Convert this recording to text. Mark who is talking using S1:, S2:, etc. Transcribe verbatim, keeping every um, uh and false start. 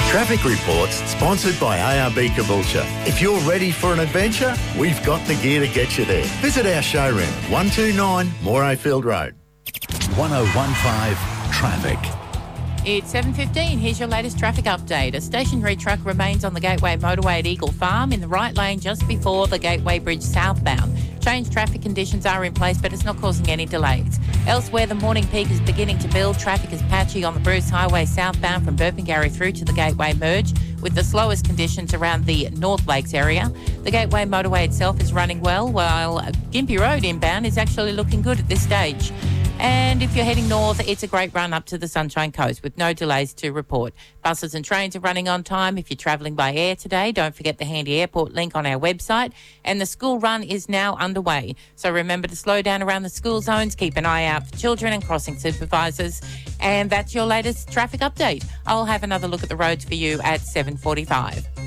S1: Traffic Reports, sponsored by A R B Caboolture. If you're ready for an adventure, we've got the gear to get you there. Visit our showroom, one two nine Morayfield Road.
S2: one oh one five Traffic.
S3: It's seven fifteen. Here's your latest traffic update. A stationary truck remains on the Gateway motorway at Eagle Farm in the right lane just before the Gateway Bridge southbound. Changed traffic conditions are in place, but it's not causing any delays. Elsewhere, the morning peak is beginning to build. Traffic is patchy on the Bruce Highway southbound from Burpengary through to the Gateway merge, with the slowest conditions around the North Lakes area. The Gateway motorway itself is running well, while Gympie Road inbound is actually looking good at this stage. And if you're heading north, it's a great run up to the Sunshine Coast with no delays to report. Buses and trains are running on time. If you're travelling by air today, don't forget the handy airport link on our website. And the school run is now underway. So remember to slow down around the school zones, keep an eye out for children and crossing supervisors. And that's your latest traffic update. I'll have another look at the roads for you at seven forty-five.